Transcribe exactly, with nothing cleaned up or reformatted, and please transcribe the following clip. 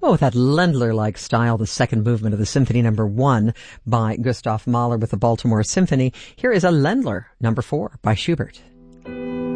Well, with that Ländler-like style, the second movement of the Symphony Number One by Gustav Mahler with the Baltimore Symphony, here is a Ländler Number Four by Schubert.